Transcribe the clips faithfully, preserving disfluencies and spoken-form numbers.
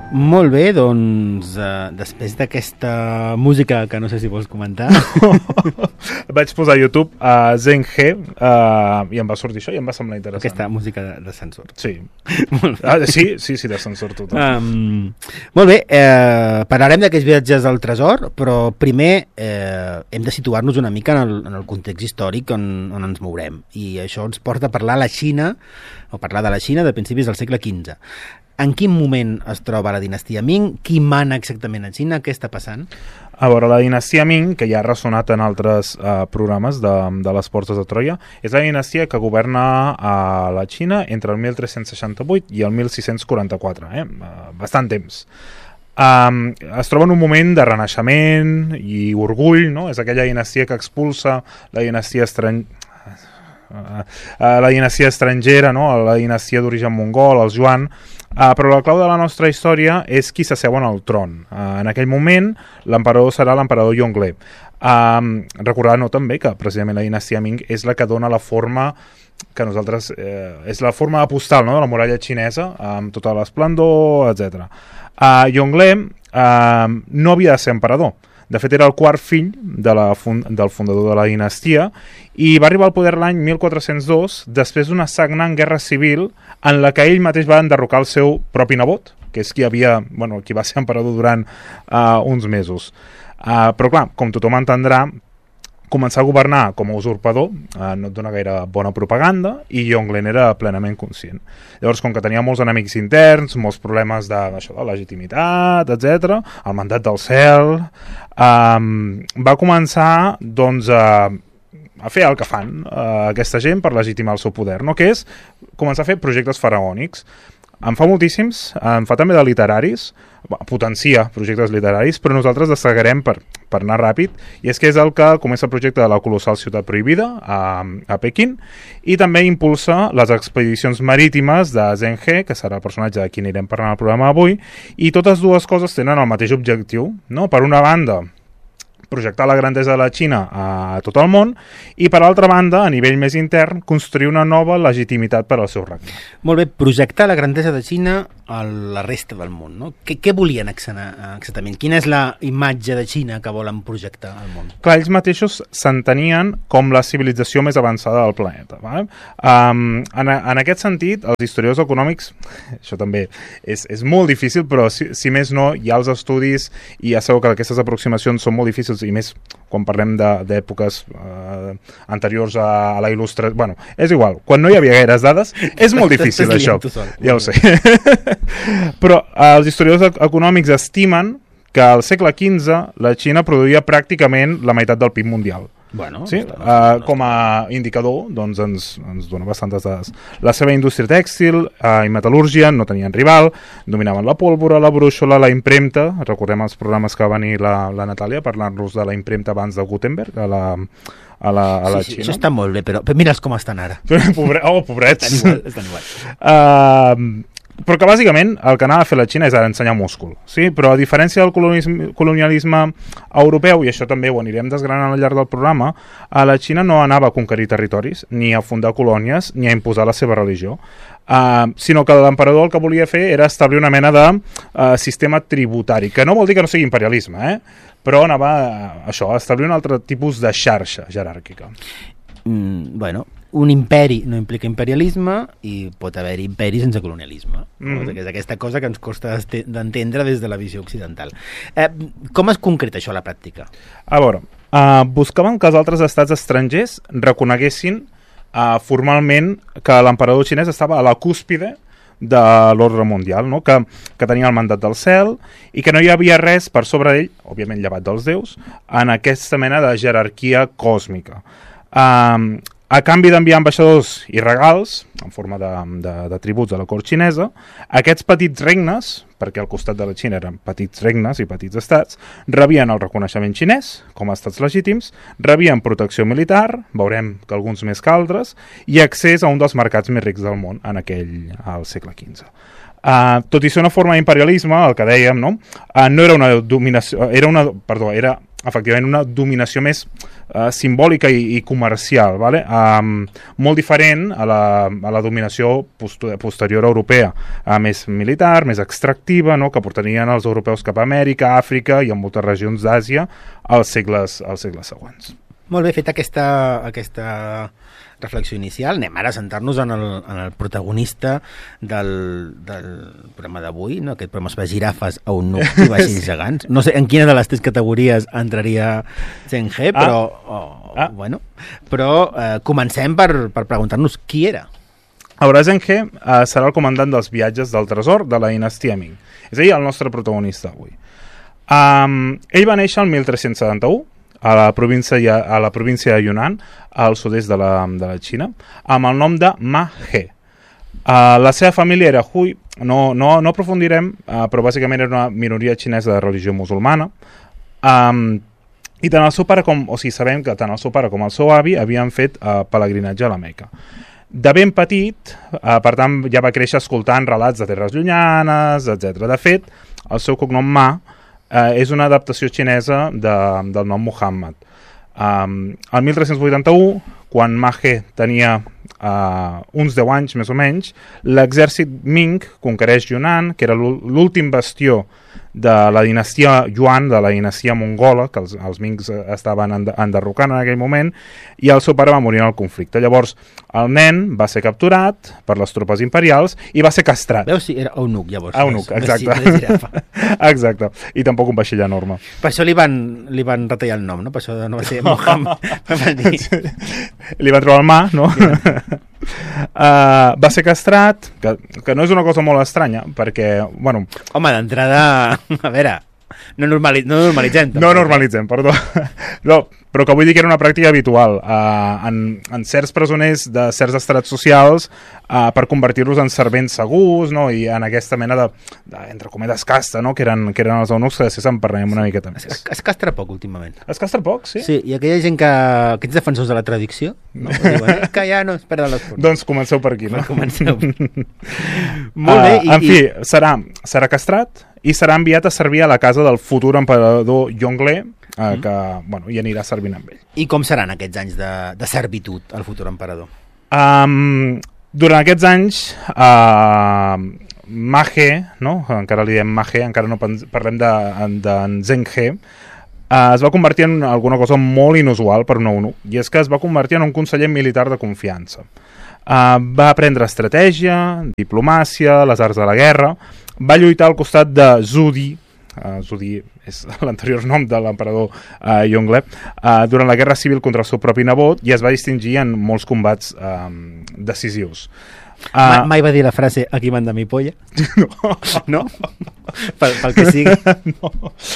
Molt bé, doncs uh, després d'aquesta música que no sé si vols comentar vaig posar a YouTube a uh, Zen He uh, i em va sortir això i em va semblar interessant. Aquesta música de, de sensor. Sí. ah, sí, sí, sí, de sensor total. Um, molt bé, eh, parlarem d'aquests viatges al tresor, però primer eh, hem de situar-nos una mica en el, en el context històric on, on ens mourem, i això ens porta a parlar a la Xina, o parlar de la Xina de principis del segle quinze. En quin moment es troba la dinastia Ming? Qui mana exactament a Xina? Què està passant? A veure, la dinastia Ming, que ja ha ressonat en altres uh, programes de, de les portes de Troia, és la dinastia que governa a la Xina entre el mil tres-cents seixanta-vuit i el mil sis-cents quaranta-quatre, eh? Uh, bastant temps. Um, es troba en un moment de renaixement i orgull, no? És aquella dinastia que expulsa la dinastia estrangera, Uh, uh, la dinastia estrangera, no? La dinastia d'origen mongol, el Yuan, uh, però la clau de la nostra història és qui s'asseu en el tron. Uh, en aquell moment l'emperador serà l'emperador Yongle. Uh, recordar-nos també que precisament la dinastia Ming és la que dona la forma que nosaltres, eh, és la forma postal, no? De la muralla xinesa, amb tota l'esplendor, etcètera. Uh, Yongle uh, no havia de ser emperador. De fet, era el quart fill de la fund del fundador de la dinastia i va arribar al poder l'any mil quatre-cents dos després d'una sagnant guerra civil en la que ell mateix va enderrocar el seu propi nebot, que és qui, havia, bueno, qui va ser emperador durant uh, uns mesos. Uh, però clar, com tothom entendrà, començar a governar com a usurpador eh, no et dona gaire bona propaganda i Yongle era plenament conscient. Llavors, com que tenia molts enemics interns, molts problemes de, això, de legitimitat, etcètera, el mandat del cel, eh, va començar doncs, a, a fer el que fan eh, aquesta gent per legitimar el seu poder, no? Que és començar a fer projectes faraònics. En fa moltíssims, en fa també de literaris, potencia projectes literaris, però nosaltres destacarem per, per anar ràpid, i és que és el que comença el projecte de la colossal ciutat prohibida a, a Pequín, i també impulsa les expedicions marítimes de Zheng He, que serà el personatge de qui anirem parlant al programa avui, i totes dues coses tenen el mateix objectiu, no? Per una banda, projectar la grandesa de la Xina a tot el món i, per altra banda, a nivell més intern, construir una nova legitimitat per al seu regne. Molt bé, projectar la grandesa de Xina a la resta del món, no? Què, què volien exactament? Quina és la imatge de Xina que volen projectar al món? Clar, ells mateixos s'entenien com la civilització més avançada del planeta. Vale? Um, en, en aquest sentit, els historiadors econòmics, això també és, és molt difícil, però si, si més no, hi ha els estudis i ja sabeu que aquestes aproximacions són molt difícils, i més quan parlem d'èpoques uh, anteriors a, a la il·lustració. Bueno, és igual, quan no hi havia gaires dades, és molt difícil això, ja ho sé. Però uh, els historiadors econòmics estimen que al segle quinze la Xina produïa pràcticament la meitat del P I B mundial. Bueno, sí? uh, com a indicador, doncs ens, ens dona bastantes dades. La seva indústria tèxtil uh, i metal·lúrgia no tenien rival, dominaven la pólvora, la brúixola, la impremta. Recordem els programes que va venir la, la Natàlia parlant-nos de la impremta abans de Gutenberg a la, a la, a la sí, sí, Xina. Això està molt bé, però, però mira'ls com estan ara. Pobre, oh, pobrets. Estan igual. Estan igual. Uh, però que bàsicament el que anava a fer la Xina és ara ensenyar múscul, sí? Però a diferència del colonialisme, colonialisme europeu, i això també ho anirem desgranant al llarg del programa, a la Xina no anava a conquerir territoris, ni a fundar colònies, ni a imposar la seva religió, uh, sinó que l'emperador el que volia fer era establir una mena de uh, sistema tributari, que no vol dir que no sigui imperialisme, eh? Però anava a, això, a establir un altre tipus de xarxa jeràrquica. Mm, bueno, un imperi no implica imperialisme i pot haver-hi imperi sense colonialisme. Mm. És aquesta cosa que ens costa d'entendre des de la visió occidental. Eh, com es concreta això a la pràctica? A veure, uh, buscaven que els altres estats estrangers reconeguessin uh, formalment que l'emperador xinès estava a la cúspide de l'ordre mundial, no? que, que tenia el mandat del cel i que no hi havia res per sobre d'ell, òbviament llevat dels déus, en aquesta mena de jerarquia còsmica. Um, a canvi d'enviar ambaixadors i regals, en forma de, de, de tributs a la cort xinesa, aquests petits regnes, perquè al costat de la Xina eren petits regnes i petits estats, rebien el reconeixement xinès com a estats legítims, rebien protecció militar, veurem que alguns més que altres, i accés a un dels mercats més rics del món en aquell, al segle quinze. Uh, tot i ser una forma d'imperialisme, el que dèiem, no? Uh, no era una dominació, era una, perdó, era efectivament una dominació més uh, simbòlica i, i comercial, vale? um, molt diferent a la, a la dominació post posterior europea, uh, més militar, més extractiva, no? Que portarien els europeus cap a Amèrica, Àfrica i en moltes regions d'Àsia als segles, als segles següents. Molt bé, feta aquesta, aquesta reflexió inicial, anem ara a centrar-nos en, el, en el protagonista del, del programa d'avui, no? Aquest programa es fa girafes, eunucs i vaixells gegants. No sé en quina de les tres categories entraria Zheng He, però, ah. oh, ah. bueno, però eh, comencem per, per preguntar-nos qui era. A veure, Zheng He eh, serà el comandant dels viatges del tresor de la dinastia Ming. És a dir, el nostre protagonista avui. Um, ell va néixer el mil tres-cents setanta-u a la província, a la província de Yunnan, al sud-est de la, de la Xina, amb el nom de Ma He. Uh, la seva família era Hui, no, no, no aprofundirem, uh, però bàsicament era una minoria xinesa de religió musulmana. Um, I tant el seu pare com, o sigui, sabem que tant el seu pare com el seu avi havien fet uh, pelegrinatge a la Meca. De ben petit, uh, per tant, ja va créixer escoltant relats de terres llunyanes, etcètera. De fet, el seu cognom Ma Uh, és una adaptació xinesa de, del nom Muhammad. Um, el mil tres-cents vuitanta-u, quan Ma He tenia uh, uns deu anys més o menys, l'exèrcit Ming conquereix Yunnan, que era l'últim bastió de la dinastia Yuan, de la dinastia mongola, que els, els Mings estaven enderrocant en aquell moment, i el seu pare va morir en el conflicte. Llavors, el nen va ser capturat per les tropes imperials i va ser castrat. Veus, sí, era eunuc, llavors. Eunuc, exacte. Exacte. I tampoc un vaixell enorme. Per això li van, li van retallar el nom, no? Per això no va ser Mohammed. Sí. Li van trobar el mà, no? Uh, va ser castrat, que, que no és una cosa molt estranya, perquè, bueno... Home, d'entrada, a veure, no, normali no normalitzem. No normalitzem, perdó. No, però que vull dir que era una pràctica habitual uh, en, en certs presoners de certs estrats socials uh, per convertir-los en servents segurs, no? I en aquesta mena de, de entre cometes, casta, no? Que eren, que eren els eunucs, que després en parlarem una miqueta més. Es, es castra poc, últimament. Es castra poc, sí? Sí, i aquella gent que... aquests defensors de la tradició, no? Diuen, és que ja no es perden les formes. Doncs comenceu per aquí, no? Comenceu. Molt bé. Uh, i, en fi, i... serà, serà castrat i serà enviat a servir a la casa del futur emperador Yongle, eh, mm. que bueno, hi anirà servint amb ell. I com seran aquests anys de, de servitud al futur emperador? Um, durant aquests anys, uh, Ma He, no? Encara li diem Ma He, encara no parlem de, de Zheng He, uh, es va convertir en alguna cosa molt inusual per un eunuc, i és que es va convertir en un conseller militar de confiança. Uh, va aprendre estratègia, diplomàcia, les arts de la guerra, va lluitar al costat de Zhu Di, uh, Zhu Di és l'anterior nom de l'emperador uh, Yongle, uh, durant la guerra civil contra el seu propi nebot, i es va distingir en molts combats um, decisius. Uh, mai, mai va dir la frase aquí manda mi polla? No. No? pel, pel que sigui. No.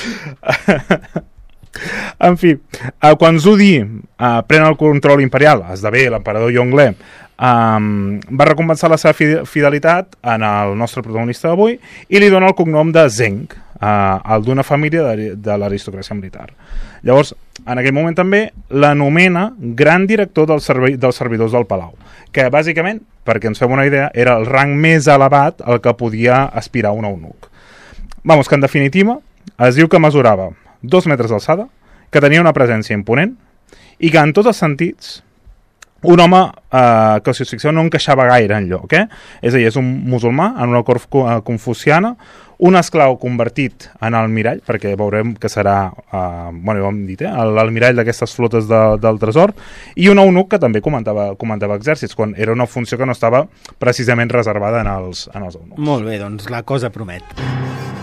En fi, uh, quan Zhu Di uh, pren el control imperial, esdevé l'emperador Yongle, um, va recompensar la seva fidelitat en el nostre protagonista d'avui i li dona el cognom de Zheng, uh, el d'una família de, de l'aristocràcia militar. Llavors, en aquell moment també l'anomena gran director del servei, dels servidors del palau, que bàsicament, perquè ens fem una idea, era el rang més elevat al que podia aspirar un eunuc. Vamos, que en definitiva es diu que mesurava dos metres d'alçada, que tenia una presència imponent i que en tots els sentits un home eh, que, si us fixeu, no encaixava gaire enlloc, eh? És a dir, és un musulmà en una cort confuciana, un esclau convertit en almirall, perquè veurem que serà, eh, bueno, ja ho hem dit, eh, l'almirall d'aquestes flotes de, del tresor, i un eunuc que també comandava, comandava exèrcits, quan era una funció que no estava precisament reservada en els, en els eunucs. Molt bé, doncs la cosa promet.